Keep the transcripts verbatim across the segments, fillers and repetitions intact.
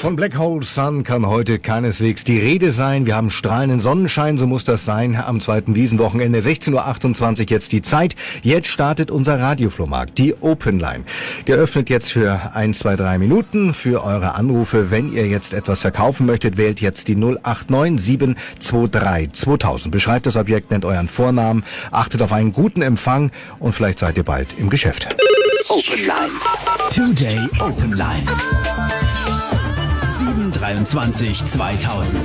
Von Black Hole Sun kann heute keineswegs die Rede sein. Wir haben strahlenden Sonnenschein, so muss das sein. Am zweiten Wiesenwochenende, sechzehn Uhr achtundzwanzig jetzt die Zeit. Jetzt startet unser Radioflohmarkt, die Open Line. Geöffnet jetzt für ein, zwei, drei Minuten für eure Anrufe. Wenn ihr jetzt etwas verkaufen möchtet, wählt jetzt die null acht neun sieben zwei drei zweitausend. Beschreibt das Objekt, nennt euren Vornamen, achtet auf einen guten Empfang und vielleicht seid ihr bald im Geschäft. Open Line. Today Open Line. sieben dreiundzwanzig zweitausend.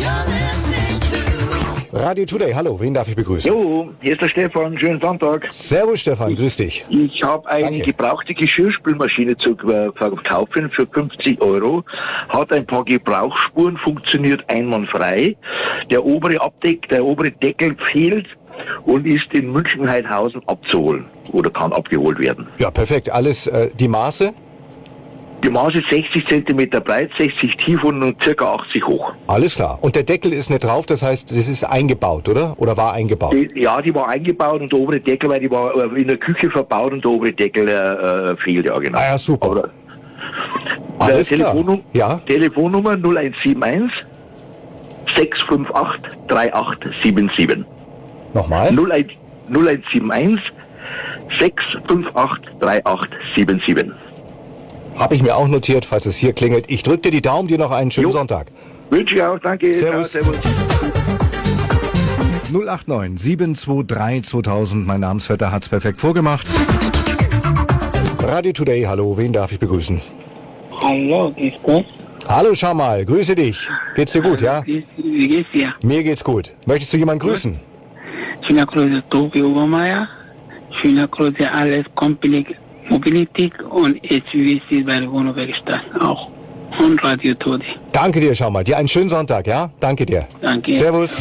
Radio Today, hallo, wen darf ich begrüßen? Jo, hier ist der Stefan, schönen Sonntag. Servus Stefan, grüß dich. Ich habe eine Danke. gebrauchte Geschirrspülmaschine zu äh, verkaufen für fünfzig Euro. Hat ein paar Gebrauchsspuren, funktioniert einwandfrei. Der obere Abdeck, der obere Deckel fehlt und ist in München-Heidhausen abzuholen oder kann abgeholt werden. Ja, perfekt. Alles, äh, die Maße? Die Maße sechzig Zentimeter breit, sechzig tief und circa achtzig hoch. Alles klar. Und der Deckel ist nicht drauf, das heißt, das ist eingebaut, oder? Oder war eingebaut? Die, ja, die war eingebaut und der obere Deckel, weil die war äh, in der Küche verbaut und der obere Deckel äh, fehlt, ja genau. Ah ja, super. Aber, Alles äh, klar. Telefonnum- Ja. Telefonnummer null eins sieben eins sechs fünf acht drei acht sieben sieben. Nochmal? null eins sieben eins sechs fünf acht drei acht sieben sieben. Habe ich mir auch notiert, falls es hier klingelt. Ich drücke dir die Daumen, dir noch einen schönen Jo. Sonntag. Wünsche ich auch, danke. Servus. Ja, servus. null acht neun sieben zwei drei zweitausend, mein Namensvetter hat's perfekt vorgemacht. Radio Today, hallo, wen darf ich begrüßen? Hallo, geht's gut? Hallo Schamal, grüße dich. Geht's dir gut, ja? Wie, wie geht's dir? Mir geht's gut. Möchtest du jemanden grüßen? Schöne Grüße, Tobi Obermeier. Schöne Grüße, alles Company Mobility und H V C bei der Wohnwerkstatt auch. Und Radio Todi. Danke dir, Schamal. Dir einen schönen Sonntag, ja? Danke dir. Danke. Servus.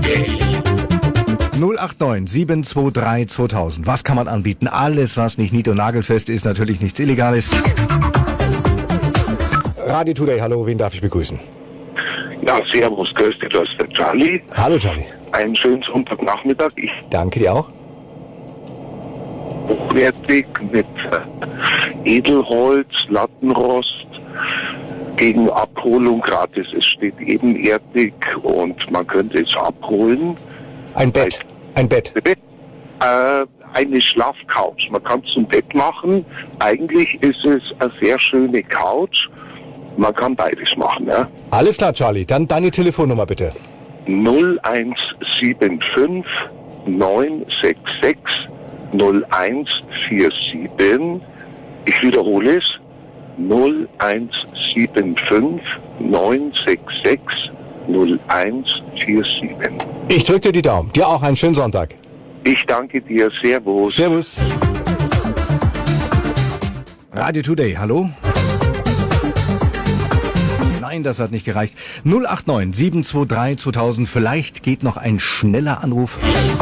null acht neun sieben zwei drei zweitausend. Was kann man anbieten? Alles, was nicht nied- und nagelfest ist, natürlich nichts Illegales. Radio Today, hallo, wen darf ich begrüßen? Ja, servus, grüß dich, das ist der Charlie. Hallo, Charlie. Einen schönen Sonntagnachmittag. Ich Danke dir auch. hochwertig mit äh, Edelholz, Lattenrost, gegen Abholung gratis. Es steht ebenerdig und man könnte es abholen. Ein Bett. Ein Bett. Bitte? Äh, eine Schlafcouch. Man kann es zum Bett machen. Eigentlich ist es eine sehr schöne Couch. Man kann beides machen, ja. Alles klar, Charlie. Dann deine Telefonnummer bitte. null eins sieben fünf neun sechs sechs null eins vier sieben. Ich wiederhole es. null eins sieben fünf neun sechs sechs null eins vier sieben. Ich drücke dir die Daumen. Dir auch einen schönen Sonntag. Ich danke dir. Servus. Servus. Radio Today, hallo? Nein, das hat nicht gereicht. null acht neun sieben zwei drei zweitausend. Vielleicht geht noch ein schneller Anruf.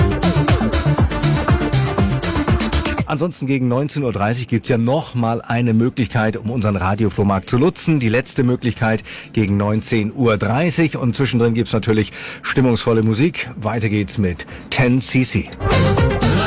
Ansonsten gegen neunzehn Uhr dreißig gibt's ja noch mal eine Möglichkeit, um unseren Radioflohmarkt zu nutzen. Die letzte Möglichkeit gegen neunzehn Uhr dreißig. Und zwischendrin gibt's natürlich stimmungsvolle Musik. Weiter geht's mit ten C C.